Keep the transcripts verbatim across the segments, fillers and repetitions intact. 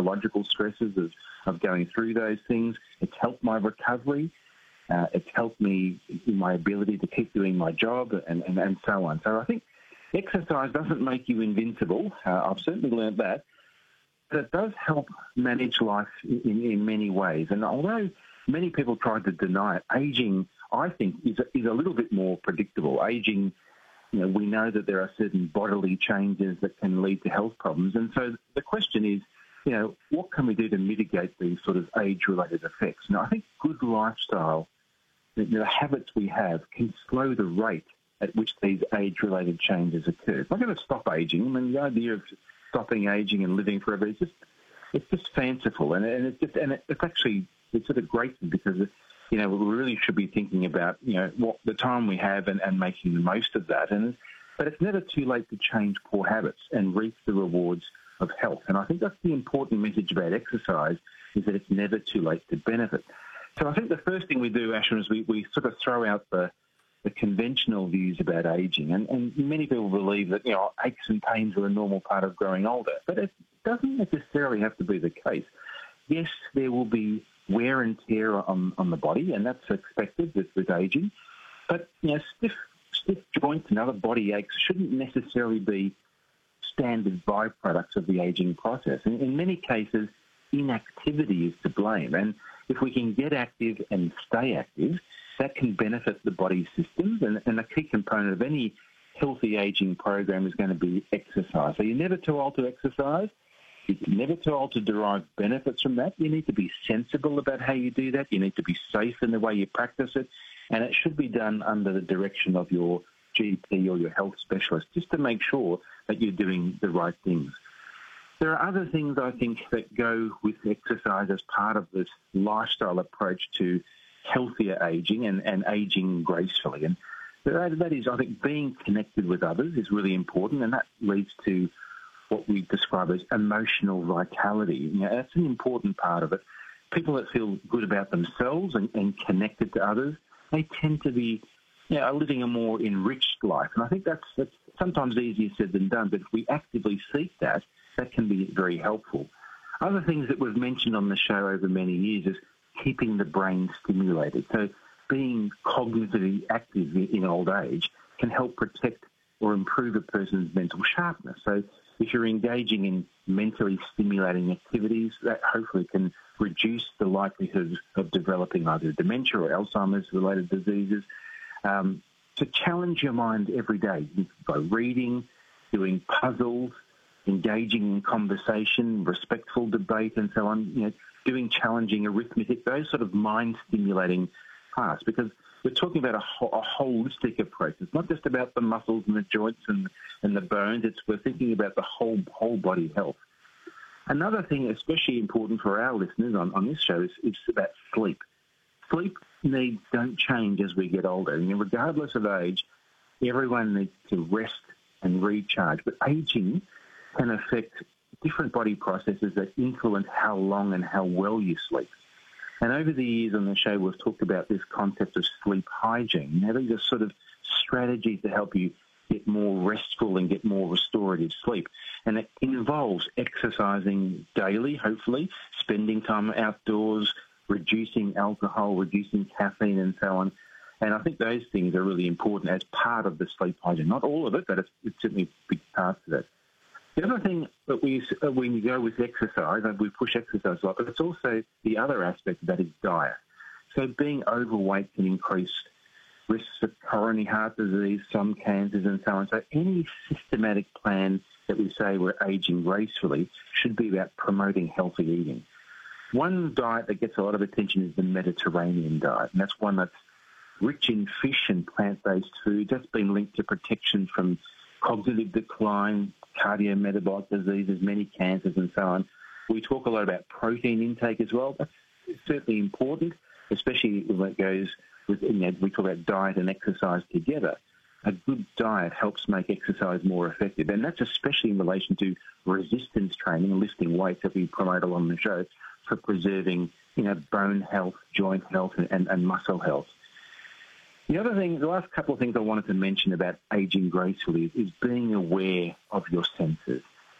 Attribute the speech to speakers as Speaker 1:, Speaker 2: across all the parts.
Speaker 1: psychological stresses of, of going through those things. It's helped my recovery. Uh, it's helped me in my ability to keep doing my job and, and, and so on. So I think exercise doesn't make you invincible. Uh, I've certainly learned that. But it does help manage life in, in many ways. And although many people try to deny it, ageing, I think, is a, is a little bit more predictable. Ageing, you know, we know that there are certain bodily changes that can lead to health problems. And so the question is, you know, what can we do to mitigate these sort of age-related effects? Now, I think good lifestyle, the habits we have, can slow the rate at which these age-related changes occur. It's not going to stop ageing. I mean, the idea of stopping ageing and living forever is just, it's just fanciful. And, and it's just, and it's actually, it's sort of great because, you know, we really should be thinking about, you know, what the time we have and, and making the most of that. And but it's never too late to change poor habits and reap the rewards of health. And I think that's the important message about exercise, is that it's never too late to benefit. So I think the first thing we do, Asher, is we, we sort of throw out the, the conventional views about ageing. And, and many people believe that, you know, aches and pains are a normal part of growing older. But it doesn't necessarily have to be the case. Yes, there will be wear and tear on, on the body, and that's expected with, with ageing. But, you know, stiff, stiff joints and other body aches shouldn't necessarily be standard byproducts of the ageing process. In, in many cases, inactivity is to blame. And if we can get active and stay active, that can benefit the body's systems. And, and a key component of any healthy ageing program is going to be exercise. So you're never too old to exercise. You're never too old to derive benefits from that. You need to be sensible about how you do that. You need to be safe in the way you practice it. And it should be done under the direction of your G P or your health specialist, just to make sure that you're doing the right things. There are other things, I think, that go with exercise as part of this lifestyle approach to healthier ageing and, and ageing gracefully. And that, that is, I think, being connected with others is really important, and that leads to what we describe as emotional vitality. You know, that's an important part of it. People that feel good about themselves and, and connected to others, they tend to be, you know, living a more enriched life. And I think that's, that's sometimes easier said than done, but if we actively seek that, that can be very helpful. Other things that we've mentioned on the show over many years is keeping the brain stimulated. So being cognitively active in old age can help protect or improve a person's mental sharpness. So if you're engaging in mentally stimulating activities, that hopefully can reduce the likelihood of developing either dementia or Alzheimer's-related diseases. Um, to challenge your mind every day by reading, doing puzzles, engaging in conversation, respectful debate, and so on, you know, doing challenging arithmetic, those sort of mind-stimulating tasks, because we're talking about a, ho- a holistic approach. It's not just about the muscles and the joints and, and the bones. It's we're thinking about the whole whole body health. Another thing, especially important for our listeners on, on this show, is, is about sleep. Sleep needs don't change as we get older. I mean, regardless of age, everyone needs to rest and recharge. But aging can affect different body processes that influence how long and how well you sleep. And over the years on the show, we've talked about this concept of sleep hygiene. Now, these are sort of strategies to help you get more restful and get more restorative sleep. And it involves exercising daily, hopefully, spending time outdoors, reducing alcohol, reducing caffeine, and so on. And I think those things are really important as part of the sleep hygiene. Not all of it, but it's, it's certainly big parts of it. The other thing that we, when you go with exercise, and we push exercise a lot, but it's also the other aspect of that is diet. So being overweight can increase risks of coronary heart disease, some cancers, and so on. So any systematic plan that we say we're aging gracefully should be about promoting healthy eating. One diet that gets a lot of attention is the Mediterranean diet, and that's one that's rich in fish and plant-based foods. That's been linked to protection from cognitive decline, cardiometabolic diseases, many cancers, and so on. We talk a lot about protein intake as well. That's certainly important, especially when it goes with, you know, we talk about diet and exercise together. A good diet helps make exercise more effective, and that's especially in relation to resistance training and lifting weights that we promote along the show for preserving, you know, bone health, joint health, and, and, and muscle health. The other thing, the last couple of things I wanted to mention about aging gracefully is, is being aware of your senses.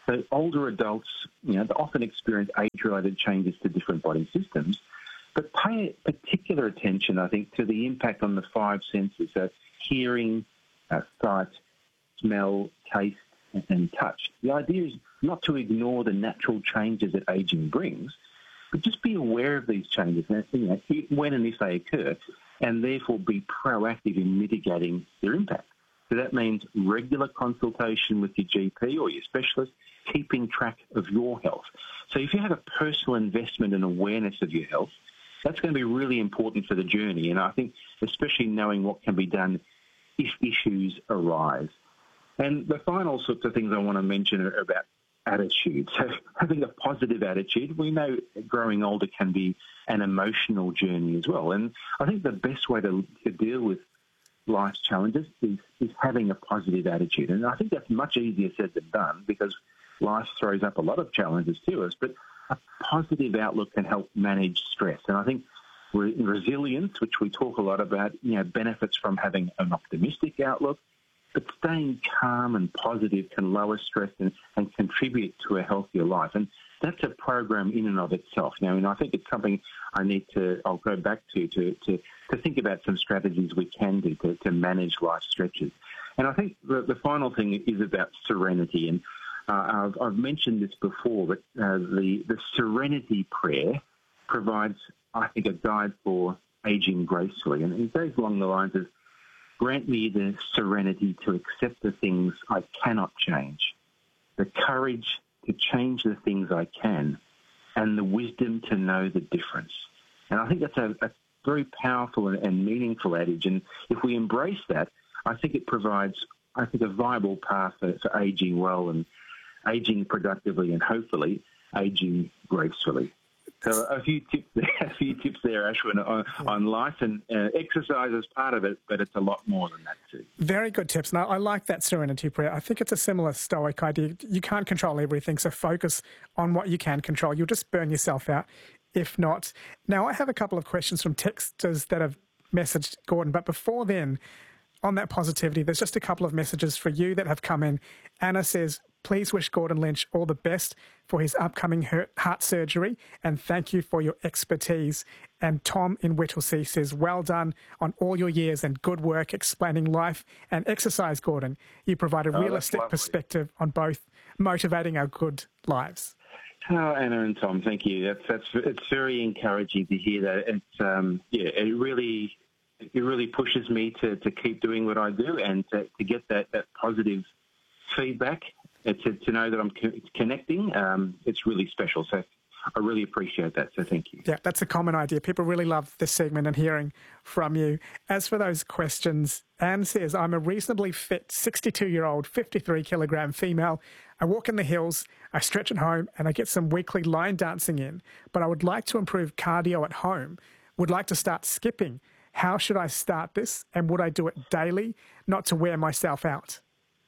Speaker 1: So older adults, you know, they often experience age-related changes to different body systems, but pay particular attention, I think, to the impact on the five senses, so hearing, uh, sight, smell, taste, and touch. The idea is not to ignore the natural changes that ageing brings, but just be aware of these changes, you know, when and if they occur, and therefore be proactive in mitigating their impact. So that means regular consultation with your G P or your specialist, keeping track of your health. So if you have a personal investment and awareness of your health, that's going to be really important for the journey. And I think especially knowing what can be done if issues arise. And the final sorts of things I want to mention are about attitude. So having a positive attitude, we know growing older can be an emotional journey as well. And I think the best way to, to deal with life's challenges is, is having a positive attitude. And I think that's much easier said than done because life throws up a lot of challenges to us, but a positive outlook can help manage stress. And I think re- resilience, which we talk a lot about, you know, benefits from having an optimistic outlook, but staying calm and positive can lower stress and, and contribute to a healthier life. And that's a program in and of itself. Now, and I think it's something I need to, I'll go back to, to, to, to think about some strategies we can do to, to manage life stretches. And I think the, the final thing is about serenity. And uh, I've, I've mentioned this before, but uh, the, the serenity prayer provides, I think, a guide for ageing gracefully. And it goes along the lines of, grant me the serenity to accept the things I cannot change, the courage to change the things I can, and the wisdom to know the difference. And I think that's a, a very powerful and, and meaningful adage. And if we embrace that, I think it provides, I think, a viable path for, for ageing well and ageing productively and hopefully ageing gracefully. So a few tips there, a few tips there, Ashwin, on, on life, and uh, exercise is part of it, but it's a lot more than that too.
Speaker 2: Very good tips. Now, I like that serenity prayer. I think it's a similar Stoic idea. You can't control everything, so focus on what you can control. You'll just burn yourself out if not. Now, I have a couple of questions from texters that have messaged Gordon, but before then, on that positivity, there's just a couple of messages for you that have come in. Anna says, please wish Gordon Lynch all the best for his upcoming heart surgery and thank you for your expertise. And Tom in Whittlesea says, well done on all your years and good work explaining life and exercise, Gordon. You provide a oh, realistic perspective on both motivating our good lives.
Speaker 1: Oh, Anna and Tom, thank you. That's, that's it's very encouraging to hear that. It's um, yeah, it really it really pushes me to, to keep doing what I do and to, to get that, that positive feedback. To, to know that I'm co- connecting, um, it's really special. So I really appreciate that. So thank you.
Speaker 2: Yeah, that's a common idea. People really love this segment and hearing from you. As for those questions, Anne says, I'm a reasonably fit sixty-two-year-old, fifty-three kilogram female. I walk in the hills, I stretch at home, and I get some weekly line dancing in. But I would like to improve cardio at home. Would like to start skipping. How should I start this? And would I do it daily, not to wear myself out?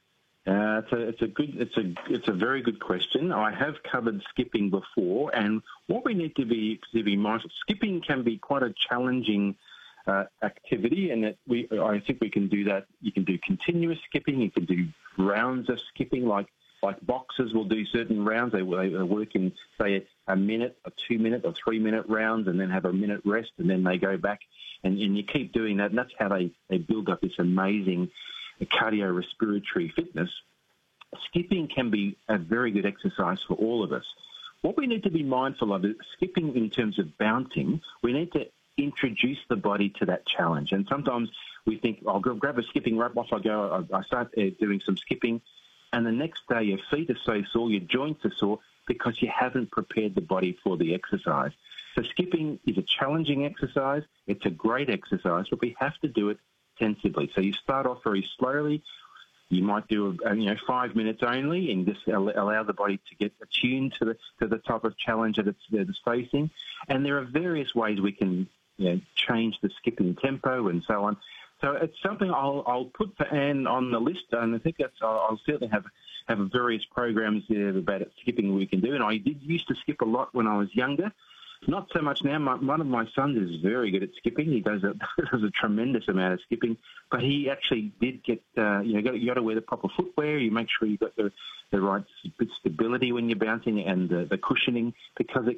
Speaker 1: Uh, it's a it's a good it's a it's a very good question. I have covered skipping before, and what we need to be to be mindful. Skipping can be quite a challenging uh, activity, and it, we I think we can do that. You can do continuous skipping. You can do rounds of skipping, like like boxers will do certain rounds. They, they work in say a minute, a two minute, or three minute rounds, and then have a minute rest, and then they go back, and, and you keep doing that. And that's how they, they build up this amazing cardiorespiratory fitness. Skipping can be a very good exercise for all of us. What we need to be mindful of is skipping in terms of bouncing. We need to introduce the body to that challenge. And sometimes we think, I'll go grab a skipping rope, off I go, I start doing some skipping, and the next day your feet are so sore, your joints are sore, because you haven't prepared the body for the exercise. So skipping is a challenging exercise. It's a great exercise, but we have to do it sensibly. So you start off very slowly. You might do you know five minutes only, and just allow the body to get attuned to the to the type of challenge that it's, that it's facing. And there are various ways we can you know, change the skipping tempo and so on. So it's something I'll I'll put for Anne on the list, and I think that's I'll, I'll certainly have have various programs there about skipping we can do. And I did used to skip a lot when I was younger. Not so much now. My, one of my sons is very good at skipping. He does a, does a tremendous amount of skipping, but he actually did get, uh, you know, you got to wear the proper footwear. You make sure you've got the, the right stability when you're bouncing and the, the cushioning, because it